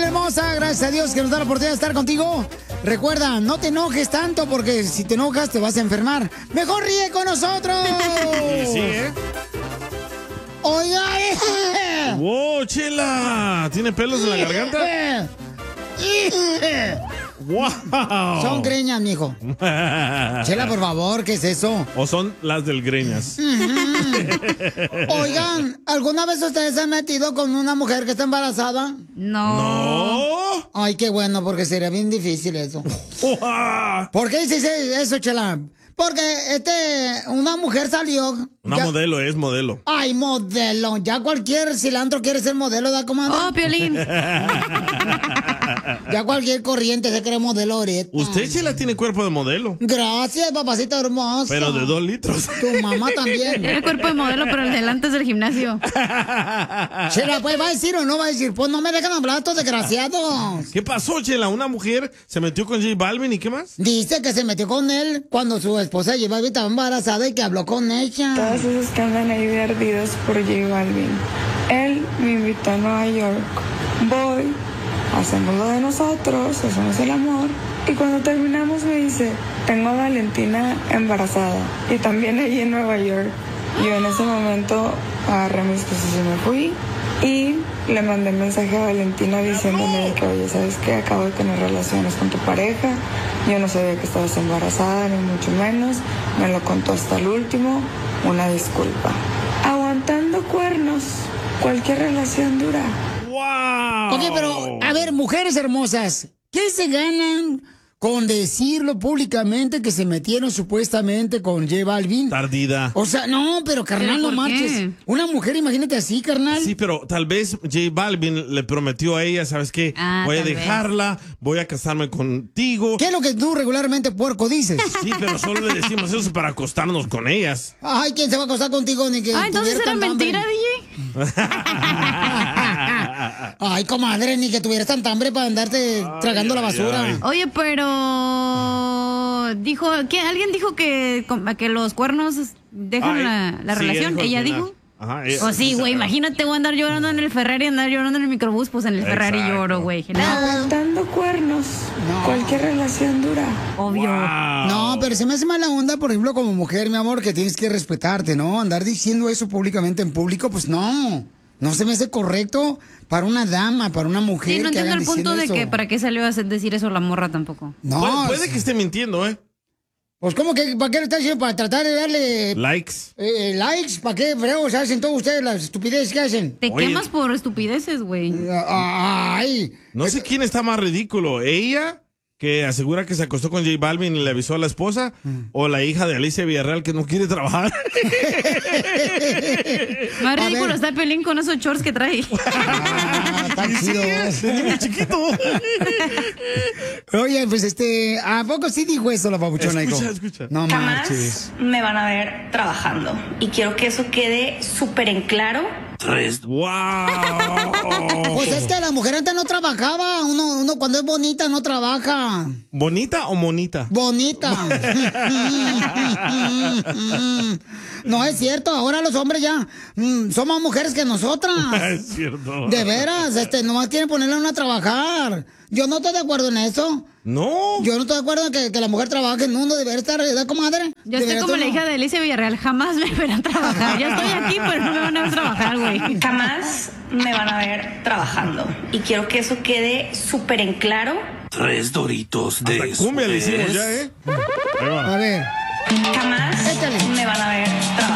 hermosa, gracias a Dios que nos da la oportunidad de estar contigo. Recuerda, no te enojes tanto porque si te enojas te vas a enfermar. ¡Mejor ríe con nosotros! Sí, ¿eh? ¡Oiga! ¡Wow, Chela! ¿Tiene pelos en la garganta? ¡Wow! Son greñas, mijo. Chela, por favor, ¿qué es eso? ¿O son las del greñas? Oigan, ¿alguna vez ustedes se han metido con una mujer que está embarazada? No. Ay, qué bueno, porque sería bien difícil eso. ¿Por qué dices eso, Chela? Porque una mujer salió. Una modelo, es modelo. Ay, modelo. Ya cualquier cilantro quiere ser modelo, ¿da, comadre? Oh, Piolín. Ya cualquier corriente se cree modelo ahorita. Usted, Chela, tiene cuerpo de modelo. Gracias, papacito hermoso. Pero de 2 litros. Tu mamá también. Tiene cuerpo de modelo, pero el delante es del gimnasio. Chela, pues, ¿va a decir o no va a decir? Pues no me dejan hablar estos desgraciados. ¿Qué pasó, Chela? ¿Una mujer se metió con J Balvin y qué más? Dice que se metió con él cuando su esposa J Balvin estaba embarazada y que habló con ella. Todos esos que andan ahí de ardidos por J Balvin. Él me invitó a Nueva York. Voy, hacemos lo de nosotros, hacemos el amor. Y cuando terminamos me dice, tengo a Valentina embarazada. Y también allí en Nueva York. Yo en ese momento agarré mis cosas y me fui. Y le mandé mensaje a Valentina diciéndole que, oye, ¿sabes qué? Acabo de tener relaciones con tu pareja. Yo no sabía que estabas embarazada, ni mucho menos. Me lo contó hasta el último. Una disculpa. Aguantando cuernos. Cualquier relación dura. ¡Wow! Ok, pero, a ver, mujeres hermosas, ¿qué se ganan con decirlo públicamente que se metieron supuestamente con J Balvin? Tardida. O sea, no, pero carnal, no marches. Una mujer, imagínate así, carnal. Sí, pero tal vez J Balvin le prometió a ella, ¿sabes qué? Voy a dejarla, voy a casarme contigo. ¿Qué es lo que tú regularmente, puerco, dices? Sí, pero solo le decimos eso para acostarnos con ellas. Ay, ¿quién se va a acostar contigo? Ni que entonces era mentira, DJ. Ay, comadre, ni que tuvieras tanta hambre para andarte tragando la basura. Oye, pero alguien dijo que los cuernos dejan la relación. ¿Ella dijo? Ajá, Pues sí, güey, imagínate, voy a andar llorando en el Ferrari, andar llorando en el microbús, pues en el Ferrari lloro, güey. Aguantando cuernos. Cualquier relación dura. Obvio. No, pero se me hace mala onda, por ejemplo, como mujer, mi amor, que tienes que respetarte, ¿no? Andar diciendo eso públicamente en público, pues no. No se me hace correcto para una dama, para una mujer. Sí, no que entiendo hagan el punto de diciendo que eso. para qué salió a decir eso la morra tampoco. No. Puede que esté mintiendo, ¿eh? Pues, ¿cómo que para qué lo está haciendo? ¿Para tratar de darle likes? ¿Likes? ¿Para qué, freos, hacen todos ustedes las estupideces que hacen? Te quemas por estupideces, güey. Ay. No sé quién está más ridículo, ella, que asegura que se acostó con J Balvin y le avisó a la esposa, o la hija de Alicia Villarreal que no quiere trabajar. Más ridículo está Pelín con esos shorts que trae. Tan chido. De niño chiquito. Oye, pues ¿a poco sí dijo eso la papuchona? Escucha. No Jamás marches. me van a ver trabajando. Y quiero que eso quede súper en claro. 3. ¡Wow! Pues es que la mujer antes no trabajaba. Uno cuando es bonita no trabaja. ¿Bonita o monita? Bonita. No es cierto, ahora los hombres ya son más mujeres que nosotras. Es cierto. De veras, nomás quieren ponerle a una a trabajar. Yo no estoy de acuerdo en eso. No. Yo no estoy de acuerdo en que la mujer trabaje en uno, debería estar, ¿verdad, comadre? Yo estoy como la hija de Alicia Villarreal, jamás me verán trabajar. Ya estoy aquí, pero no me van a ver trabajar, güey. Jamás me van a ver trabajando. Y quiero que eso quede súper en claro. 3 Doritos de Hasta cumbia le hicimos ya, ¿eh? A ver. Jamás me van a ver trabajando.